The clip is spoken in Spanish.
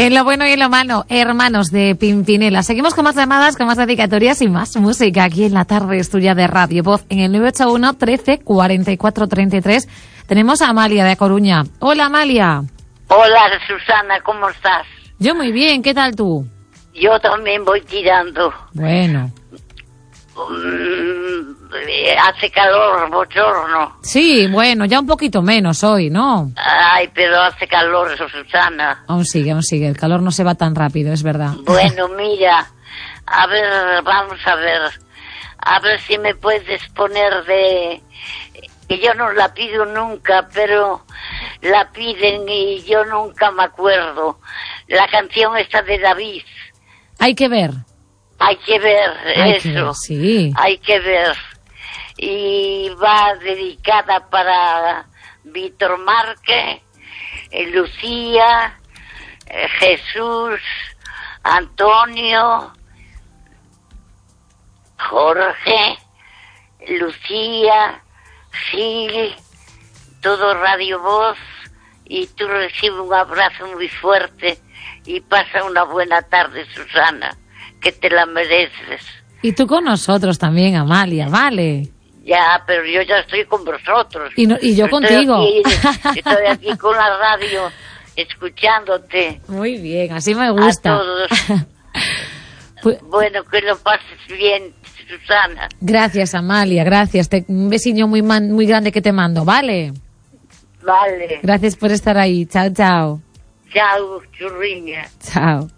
En lo bueno y en lo malo, Hermanos de Pimpinela. Seguimos con más llamadas, con más dedicatorias y más música aquí en la tarde es tuya de Radio Voz. En el 981 13 44 33 tenemos a Amalia de A Coruña. Hola, Amalia. Hola, Susana, ¿cómo estás? Yo muy bien, ¿qué tal tú? Yo también voy tirando. Bueno. Hace calor, bochorno. Sí, bueno, ya un poquito menos hoy, ¿no? Ay, pero hace calor, Susana. Aún sigue, el calor no se va tan rápido, es verdad. Bueno, mira, a ver, vamos a ver si me puedes poner de... que yo no la pido nunca, pero la piden y yo nunca me acuerdo. La canción esta de David. Hay que ver. Hay que ver eso. Que ver, sí. Hay que ver. Y va dedicada para Víctor Márquez, Lucía, Jesús, Antonio, Jorge, Lucía, Gil, todo Radio Voz, y tú recibes un abrazo muy fuerte y pasa una buena tarde, Susana, que te la mereces. Y tú con nosotros también, Amalia, vale. Ya, pero yo ya estoy con vosotros. Y yo contigo. Estoy aquí con la radio, escuchándote. Muy bien, así me gusta. A todos. Bueno, que lo pases bien, Susana. Gracias, Amalia, gracias. Un besillo muy grande que te mando, ¿vale? Vale. Gracias por estar ahí. Chao, chao. Chao, churriña. Chao.